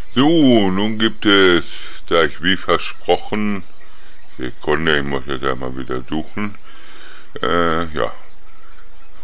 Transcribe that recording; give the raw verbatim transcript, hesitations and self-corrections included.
So, nun gibt es, gleich wie versprochen, Sekunde, ich muss jetzt einmal wieder suchen, äh, ja,